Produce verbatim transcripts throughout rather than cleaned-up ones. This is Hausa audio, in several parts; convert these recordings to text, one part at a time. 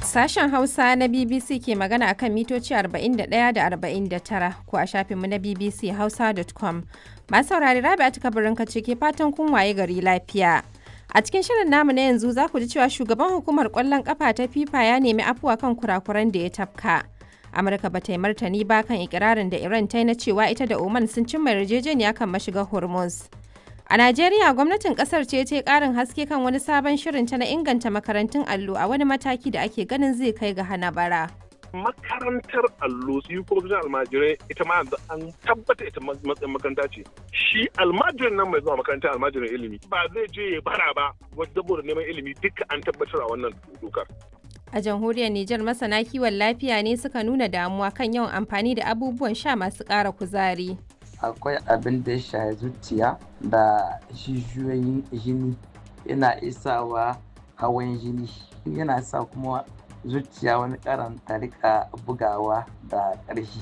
Sashen Hausa na B B C ke magana akan mitoci arba'in da ɗaya da arba'in da tara ko a shafinmu na b b c hausa dot com. Masu saurari Rabi'atu Kabirin kace ke fatan kun waye gari lafiya. A cikin shirin namu na yanzu za ku ji cewa shugaban hukumar ƙwallon ƙafa ta FIFA ya nemi afuwa kan kurakuran da ya tafka. Amurka ba ta yi martani ba kan ikirarin da Iran ta yi na cewa ita da Oman sun cimma yarjejeniya kan mashigar Hormuz. A Najeriya, gwamnatin kasar ce ta yi ƙarin haske kan wani sabon shirinta na inganta makarantun allo a wani mataki da ake ganin zai kai ga hana bara. Makarantar allo su kuma gidan almajirai ita ma an tabbata ita matsayin makaranta ce. Shi almajirin nan mai zuwa makarantar almajirin ilimi ba zai je ya bara ba wasu saboda neman ilimi duka an tabbatar a wannan dokar. A jamhuriyar Nijar masana kiwon lafiya ne suka nuna damuwa kan yawan amfani da abubuwan sha masu ƙara kuzari. Akwai abin da ya shafi zuciya da jijiyoyin jini, yana isawa hawan jini, yana sa kuma zuciya wani karan ta rika bugawa da ƙarfi.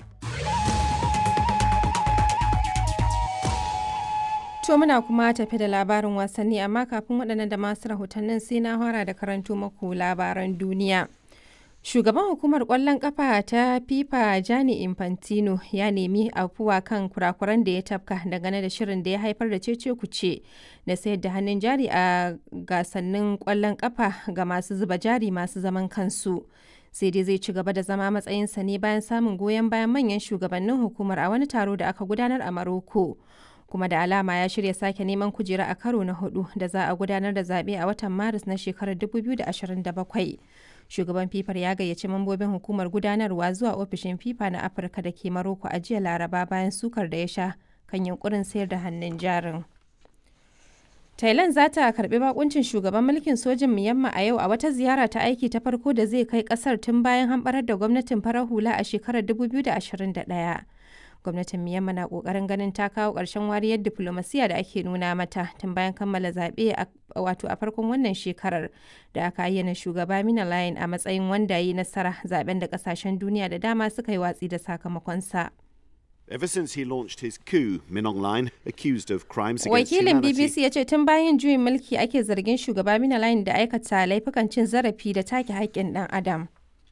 To muna kuma tafi da labarin wasanni, amma kafin waɗannan da masu rahotannin sai na fara da karanto maku labaran duniya. Shugaban hukumar ƙwallon ƙafa ta FIFA Gianni Infantino ya nemi afuwa kan kurakuran da ya tafka dangane da shirin da ya haifar da cece-kuce na sayar da hannun jari a gasannin ƙwallon ƙafa ga masu zuba jari masu zaman kansu. Sai dai zai ci gaba da zama matsayinsa ne bayan samun goyon bayan manyan shugabannin hukumar a wani taro da aka gudanar a Maroko. Kuma da alama ya shirya sake neman kujera a karo na hudu da za a gudanar da zaɓe a watan Maris na shekarar dubu biyu da ashirin da bakwai. Shugaban FIFA ya gayyaci mambobin hukumar gudanarwa zuwa ofishin FIFA na Afirka da ke Maroko a jiya Laraba bayan sukar da ya sha kan yunkurin sayar da hannun jarin. Thailand za ta karbi bakuncin shugaban mulkin sojin Myanmar a yau a wata ziyara ta aiki ta farko da zai kai kasar tun bayan hamɓarar da gwamnatin farar hula a shekarar dubu biyu da ashirin da ɗaya. Gwamnatin Myanmar na kokarin ganin ta kawo ƙarshen wariyar diflomasiya da ake nuna mata tun bayan kammala zaɓe wato a farkon wannan shekarar da aka ayyana shugaba Min Aung a matsayin wanda yi nasara, zaben da ƙasashen duniya da dama suka yi watsi da sakamakonsa. Ever since he launched his coup, Min Aung Hlaing, accused of crimes against Wakilin humanity. B B C ya ce tun bayan juyin mulki ake zargin shugaba Min Aung da aikata laifukan cin zarafi da take haƙƙin ɗan adam.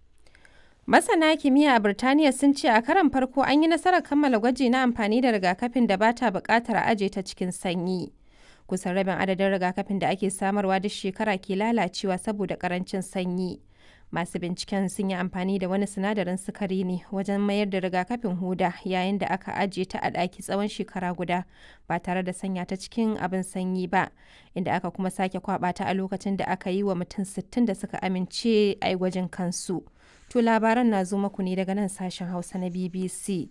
Masana kimiyya a Birtaniya sun ce a karon farko an yi nasarar kammala gwaji na amfani da rigakafin da ba ta buƙatar a aje ta cikin sanyi. Kusan rabin adadin rigakafin da ake samarwa duk shekara ke lalacewa saboda ƙarancin sanyi. Masu binciken sun yi amfani da wani sinadarin sukari ne wajen mayar da rigakafin huda yayin da aka ajiye ta a ɗaki tsawon shekara guda ba tare da sanya ta cikin abin sanyi ba, inda aka kuma sake kwaɓa ta a lokacin da aka yi wa mutum sittin da suka amince a yi gwajin kansu. To labaran na zo maku ne daga nan sashen Hausa na B B C.